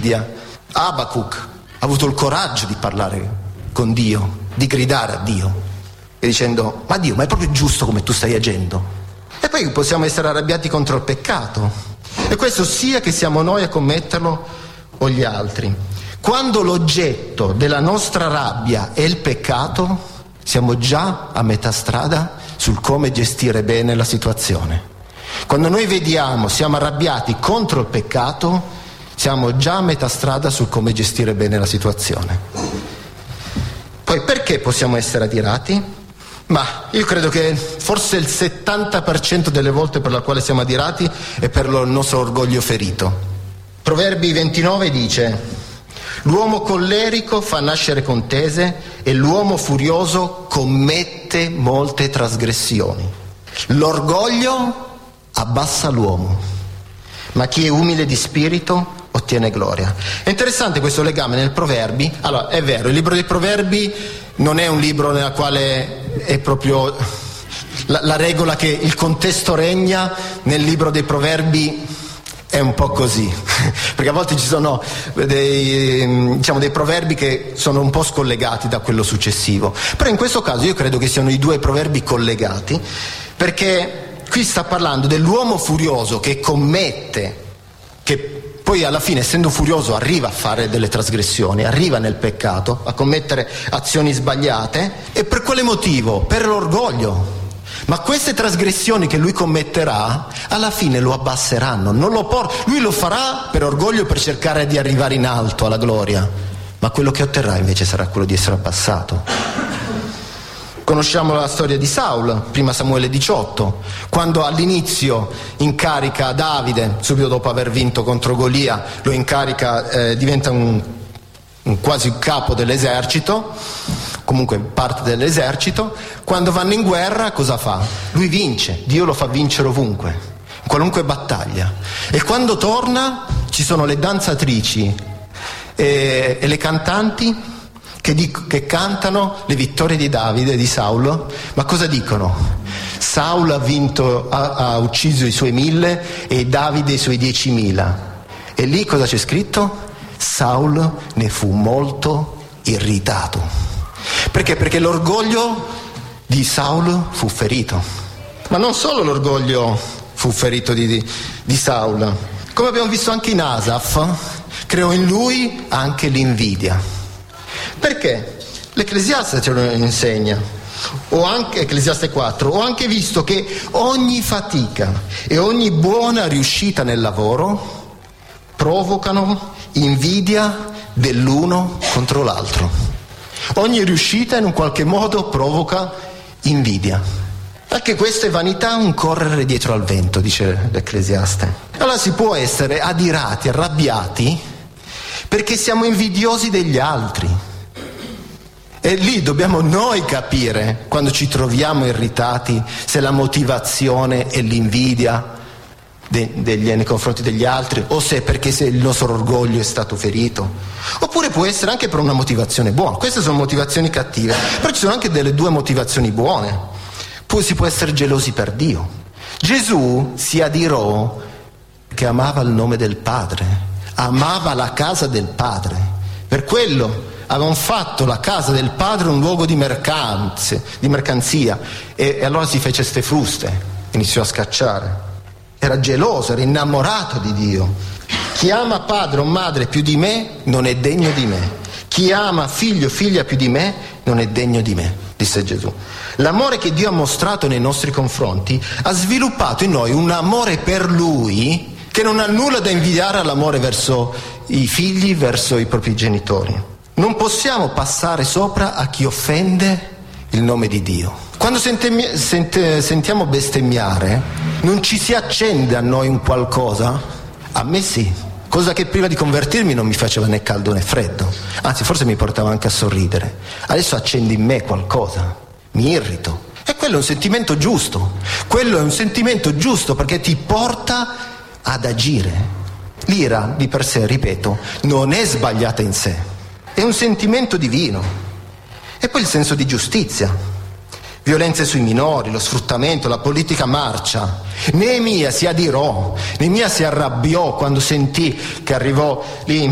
invidia. Abacuc ha avuto il coraggio di parlare con Dio, di gridare a Dio e dicendo: ma Dio, ma è proprio giusto come tu stai agendo? E poi possiamo essere arrabbiati contro il peccato, e questo sia che siamo noi a commetterlo o gli altri. Quando l'oggetto della nostra rabbia è il peccato, siamo già a metà strada sul come gestire bene la situazione. Quando noi siamo arrabbiati contro il peccato, siamo già a metà strada sul come gestire bene la situazione. Poi perché possiamo essere adirati? Ma io credo che forse il 70% delle volte per la quale siamo adirati è per il nostro orgoglio ferito. Proverbi 29 dice: l'uomo collerico fa nascere contese e l'uomo furioso commette molte trasgressioni. L'orgoglio abbassa l'uomo, ma chi è umile di spirito ottiene gloria. È interessante questo legame nel Proverbi. Allora, è vero, il libro dei Proverbi non è un libro nella quale è proprio la regola che il contesto regna. Nel libro dei Proverbi è un po' così, perché a volte ci sono dei proverbi che sono un po' scollegati da quello successivo. Però in questo caso io credo che siano i due proverbi collegati, perché qui sta parlando dell'uomo furioso che commette, che poi alla fine, essendo furioso, arriva a fare delle trasgressioni, arriva nel peccato, a commettere azioni sbagliate. E per quale motivo? Per l'orgoglio. Ma queste trasgressioni che lui commetterà alla fine lo abbasseranno, lui lo farà per orgoglio, per cercare di arrivare in alto alla gloria, ma quello che otterrà invece sarà quello di essere abbassato. Conosciamo la storia di Saul, prima Samuele 18, quando all'inizio incarica Davide, subito dopo aver vinto contro Golia, lo incarica, diventa quasi un capo dell'esercito, comunque parte dell'esercito. Quando vanno in guerra cosa fa? Lui vince, Dio lo fa vincere ovunque, in qualunque battaglia. E quando torna ci sono le danzatrici e le cantanti che cantano le vittorie di Davide, di Saulo. Ma cosa dicono? Saul ha ucciso i suoi 1000 e Davide i suoi 10.000. E lì cosa c'è scritto? Saul ne fu molto irritato. Perché? Perché l'orgoglio di Saul fu ferito. Ma non solo l'orgoglio fu ferito di Saul, come abbiamo visto anche in Asaf, creò in lui anche l'invidia. Perché? L'Ecclesiaste ce lo insegna, o anche Ecclesiaste 4, ho anche visto che ogni fatica e ogni buona riuscita nel lavoro provocano invidia dell'uno contro l'altro. Ogni riuscita in un qualche modo provoca invidia. Anche questa è vanità, un correre dietro al vento, dice l'Ecclesiaste. Allora si può essere adirati, arrabbiati, perché siamo invidiosi degli altri. E lì dobbiamo noi capire, quando ci troviamo irritati, se la motivazione è l'invidia nei confronti degli altri, o se è perché il nostro orgoglio è stato ferito. Oppure può essere anche per una motivazione buona. Queste sono motivazioni cattive, però ci sono anche delle due motivazioni buone. Poi si può essere gelosi per Dio. Gesù si adirò che amava il nome del Padre, amava la casa del Padre. Per quello avevano fatto la casa del Padre un luogo di mercanzia, e allora si fece ste fruste, iniziò a scacciare. Era geloso, era innamorato di Dio. Chi ama padre o madre più di me non è degno di me. Chi ama figlio o figlia più di me non è degno di me, disse Gesù. L'amore che Dio ha mostrato nei nostri confronti ha sviluppato in noi un amore per Lui che non ha nulla da invidiare all'amore verso i figli, verso i propri genitori. Non possiamo passare sopra a chi offende il nome di Dio. Quando sentiamo bestemmiare, non ci si accende a noi un qualcosa? A me sì, cosa che prima di convertirmi non mi faceva né caldo né freddo, anzi forse mi portava anche a sorridere. Adesso accende in me qualcosa, mi irrito, e quello è un sentimento giusto. Quello è un sentimento giusto perché ti porta ad agire. L'ira di per sé, ripeto, non è sbagliata in sé, è un sentimento divino. E poi il senso di giustizia. Violenze sui minori, lo sfruttamento, la politica marcia. Neemia si adirò, Neemia si arrabbiò quando sentì che arrivò lì